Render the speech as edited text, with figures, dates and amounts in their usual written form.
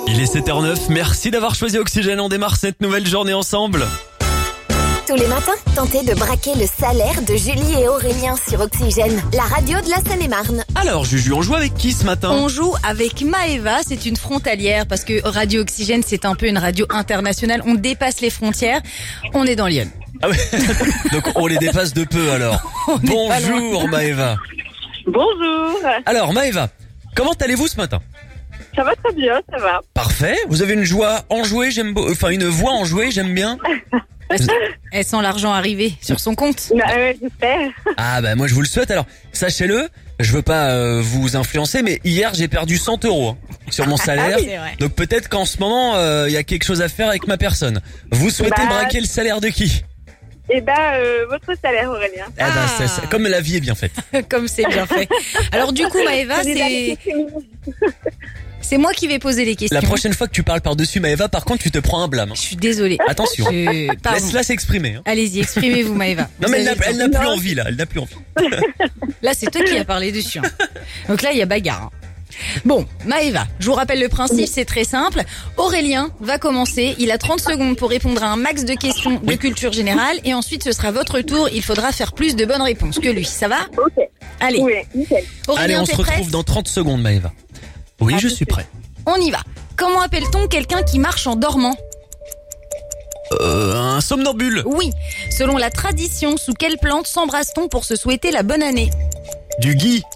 Il est 7h09, merci d'avoir choisi Oxygène, on démarre cette nouvelle journée ensemble. Tous les matins, tentez de braquer le salaire de Julie et Aurélien sur Oxygène, la radio de la Seine-et-Marne. Alors Juju, on joue avec qui ce matin? On joue avec Maëva, c'est une frontalière parce que Radio Oxygène c'est un peu une radio internationale, on dépasse les frontières, on est dans Lyon. Ah ouais. Donc on les dépasse de peu alors. Bonjour Maëva. Bonjour, Alors Maëva, comment allez-vous ce matin? ça va très bien, ça va. Parfait, vous avez une voix enjouée, une voix enjouée, j'aime bien. Elle sent l'argent arriver sur son compte. Bah, j'espère. Ah bah moi je vous le souhaite. Alors sachez-le, je veux pas vous influencer, mais hier j'ai perdu 100 € sur mon salaire. C'est vrai. Donc peut-être qu'en ce moment il y a quelque chose à faire avec ma personne. Vous souhaitez braquer le salaire de qui? Eh ben, votre salaire, Aurélien. Ah bah c'est comme la vie est bien faite. Comme c'est bien fait. Alors du coup Maëva, c'est moi qui vais poser les questions. La prochaine fois que tu parles par-dessus Maëva, par contre tu te prends un blâme. Je suis désolée. Attention. Pardon. Laisse-la s'exprimer. Hein. Allez-y, exprimez-vous Maëva. Non Vous mais avez elle le n'a plus envie là, elle n'a plus envie. temps. Là c'est toi qui as parlé dessus. Hein. Donc là il y a bagarre. Hein. Bon, Maëva, je vous rappelle le principe, c'est très simple. Aurélien va commencer, il a 30 secondes pour répondre à un max de questions de culture générale et ensuite ce sera votre tour, il faudra faire plus de bonnes réponses que lui, ça va? Ok. Allez, Oui, nickel. Aurélien, Allez, on t'es se prête? retrouve dans 30 secondes Maëva. Oui, À je tout suis de suite. prêt. On y va. Comment appelle-t-on quelqu'un qui marche en dormant? Un somnambule. Oui. Selon la tradition, sous quelle plante s'embrasse-t-on pour se souhaiter la bonne année? Du gui.